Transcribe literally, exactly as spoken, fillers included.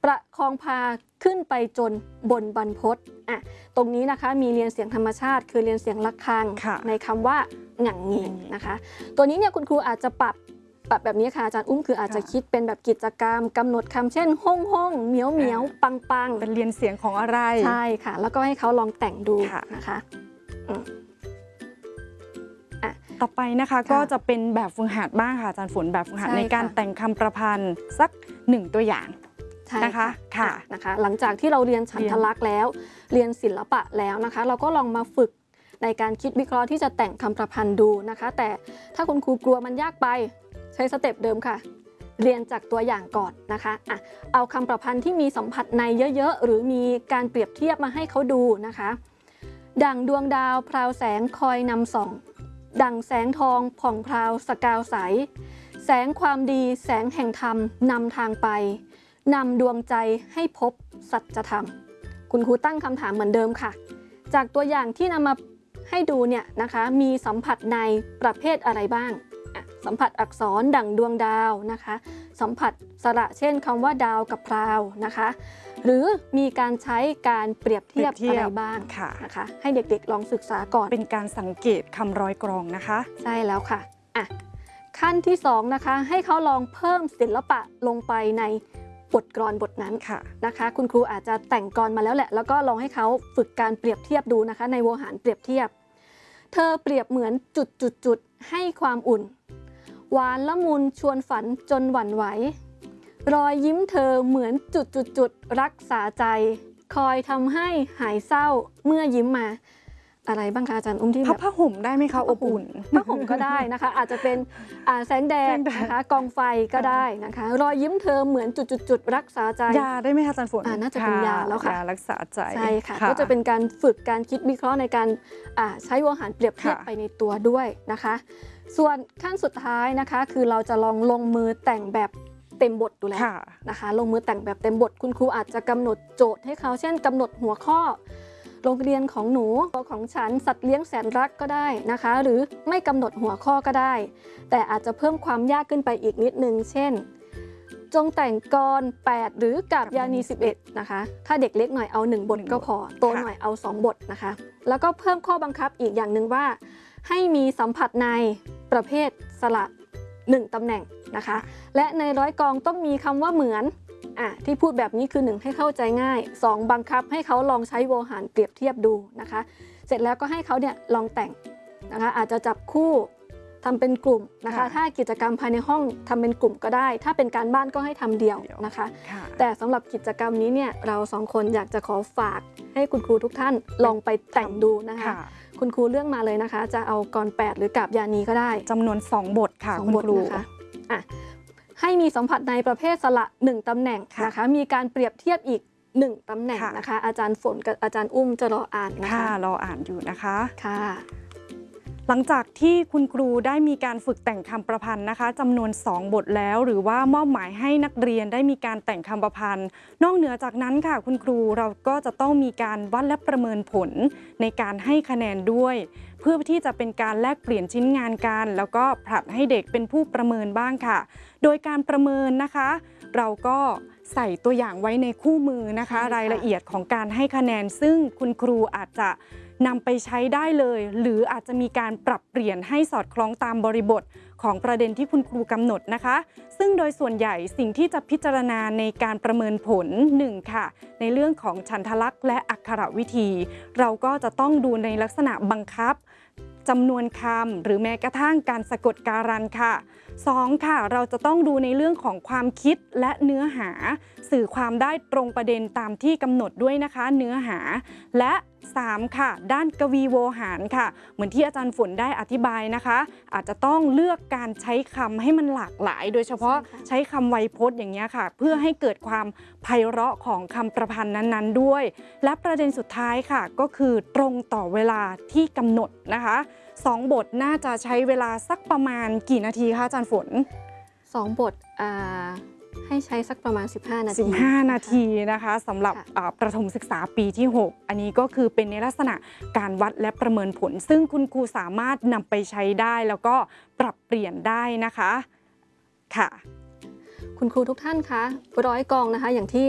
ประคองพาขึ้นไปจนบนบรรพตอ่ะตรงนี้นะคะมีเรียนเสียงธรรมชาติคือเรียนเสียงระฆังในคำว่าหงั่งงิงนะคะตัวนี้เนี่ยคุณครูอาจจะปรับปรับแบบนี้ค่ะอาจารย์อุ้มคืออาจจะคิดเป็นแบบกิจกรรมกำหนดคำเช่นห้องห้องเหมียวเหมียวปังปังเป็นเรียนเสียงของอะไรใช่ค่ะแล้วก็ให้เขาลองแต่งดูนะคะต่อไปนะคะก็จะเป็นแบบฝึกหัดบ้างค่ะอาจารย์ฝนแบบฝึกหัดในการแต่งคำประพันธ์สักหนึ่งตัวอย่างนะคะค่ะนะคะหลังจากที่เราเรียนฉันทลักษณ์แล้วเรียนศิลปะแล้วนะคะเราก็ลองมาฝึกในการคิดวิเคราะห์ที่จะแต่งคำประพันธ์ดูนะคะแต่ถ้าคุณครูกลัวมันยากไปใช้สเต็ปเดิมค่ะเรียนจากตัวอย่างก่อนนะคะอ่ะเอาคำประพันธ์ที่มีสัมผัสในเยอะๆหรือมีการเปรียบเทียบมาให้เขาดูนะคะดั่งดวงดาวพราวแสงคอยนำส่องดั่งแสงทองผ่องพราวสกาวใสแสงความดีแสงแห่งธรรมนำทางไปนำดวงใจให้พบสัจธรรมคุณครูตั้งคำถามเหมือนเดิมค่ะจากตัวอย่างที่นำมาให้ดูเนี่ยนะคะมีสัมผัสในประเภทอะไรบ้างสัมผัสอักษรดั่งดวงดาวนะคะสัมผัสสระเช่นคำว่าดาวกับพราวนะคะหรือมีการใช้การเปรียบเทียบอะไรบ้างนะคะให้เด็กๆลองศึกษาก่อนเป็นการสังเกตคำร้อยกรองนะคะใช่แล้วค่ะอ่ะขั้นที่สองนะคะให้เขาลองเพิ่มศิลปะลงไปในบทกลอนบทนั้นนะคะคุณครูอาจจะแต่งกลอนมาแล้วแหละแล้วก็ลองให้เขาฝึกการเปรียบเทียบดูนะคะในโวหารเปรียบเทียบเธอเปรียบเหมือนจุดจุดจุดให้ความอุ่นหวานละมุนชวนฝันจนหวั่นไหวรอยยิ้มเธอเหมือนจุดจุดจุดรักษาใจคอยทำให้หายเศร้าเมื่อยิ้มมาอะไรบ้างคะอาจารย์อุ้มที่แบบผ้าห่มได้ไหมคะอบอุ่นผ้าห่มก็ได้นะคะอาจจะเป็นแสงแดดนะคะกองไฟก็ได้นะคะรอยยิ้มเธอเหมือนจุดจุดจุดรักษาใจยาได้ไหมคะอาจารย์ฝนน่าจะเป็นยาแล้วค่ะยารักษาใจใช่ค่ะก็จะเป็นการฝึกการคิดวิเคราะห์ในการใช้วหารเปรียบเทียบไปในตัวด้วยนะคะส่วนขั้นสุดท้ายนะคะคือเราจะลองลงมือแต่งแบบเต็มบทดูแล้วนะคะลงมือแต่งแบบเต็มบทคุณครูอาจจะกำหนดโจทย์ให้เขาเช่นกำหนดหัวข้อโรงเรียนของหนูของฉันสัตว์เลี้ยงแสนรักก็ได้นะคะหรือไม่กำหนดหัวข้อก็ได้แต่อาจจะเพิ่มความยากขึ้นไปอีกนิดนึงเช่นจงแต่งกรแปดหรือกาบยานีสิบเอ็ดนะคะถ้าเด็กเล็กหน่อยเอาหนึ่งบทก็พอโตหน่อยเอาสองบทนะคะแล้วก็เพิ่มข้อบังคับอีกอย่างหนึ่งว่าให้มีสัมผัสในประเภทสระหนึ่งตำแหน่งนะคะและในร้อยกองต้องมีคำว่าเหมือนอ่ะที่พูดแบบนี้คือหนึ่งให้เข้าใจง่ายสองบังคับให้เขาลองใช้โวหารเปรียบเทียบดูนะคะเสร็จแล้วก็ให้เขาเนี่ยลองแต่งนะคะอาจจะจับคู่ทำเป็นกลุ่มนะคะถ้ากิจกรรมภายในห้องทำเป็นกลุ่มก็ได้ถ้าเป็นการบ้านก็ให้ทำเดี่ยวนะคะแต่สำหรับกิจกรรมนี้เนี่ยเราสองคนอยากจะขอฝากให้คุณครูทุกท่านลองไปแต่งดูนะคะคุณครูเลือกมาเลยนะคะจะเอากรแปดหรือกาบยานีก็ได้จำนวนสองบทค่ะคุณครูนะคะอ่ะให้มีสัมผัสในประเภทสระหนึ่งตำแหน่งนะคะมีการเปรียบเทียบอีกหนึ่งตำแหน่งนะคะอาจารย์ฝนกับอาจารย์อุ้มจะรออ่านนะคะรออ่านอยู่นะคะค่ะหลังจากที่คุณครูได้มีการฝึกแต่งคำประพันธ์นะคะจำนวนสองบทแล้วหรือว่ามอบหมายให้นักเรียนได้มีการแต่งคำประพันธ์นอกเหนือจากนั้นค่ะคุณครูเราก็จะต้องมีการวัดและประเมินผลในการให้คะแนนด้วยเพื่อที่จะเป็นการแลกเปลี่ยนชิ้นงานกันแล้วก็ผลัดให้เด็กเป็นผู้ประเมินบ้างค่ะโดยการประเมินนะคะเราก็ใส่ตัวอย่างไว้ในคู่มือนะคะรายละเอียดของการให้คะแนนซึ่งคุณครูอาจจะนำไปใช้ได้เลยหรืออาจจะมีการปรับเปลี่ยนให้สอดคล้องตามบริบทของประเด็นที่คุณครูกำหนดนะคะซึ่งโดยส่วนใหญ่สิ่งที่จะพิจารณาในการประเมินผลหนึ่งค่ะในเรื่องของฉันทลักษณ์และอักขรวิธีเราก็จะต้องดูในลักษณะบังคับจำนวนคำหรือแม้กระทั่งการสะกดการันค่ะสองค่ะเราจะต้องดูในเรื่องของความคิดและเนื้อหาสื่อความได้ตรงประเด็นตามที่กำหนดด้วยนะคะเนื้อหาและสามค่ะด้านกวีโวหารค่ะเหมือนที่อาจารย์ฝนได้อธิบายนะคะอาจจะต้องเลือกการใช้คำให้มันหลากหลายโดยเฉพาะใช้คำไวยพจน์อย่างนี้ค่ะเพื่อให้เกิดความไพเราะของคำประพันธ์นั้นๆด้วยและประเด็นสุดท้ายค่ะก็คือตรงต่อเวลาที่กำหนดนะคะสองบทน่าจะใช้เวลาสักประมาณกี่นาทีคะอาจารย์ฝนสองบทให้ใช้สักประมาณสิบห้านาทีสิบห้านาทีนะคะสำหรับประถมศึกษาปีที่หกอันนี้ก็คือเป็นในลักษณะการวัดและประเมินผลซึ่งคุณครูสามารถนำไปใช้ได้แล้วก็ปรับเปลี่ยนได้นะคะค่ะคุณครูทุกท่านคะร้อยกองนะคะอย่างที่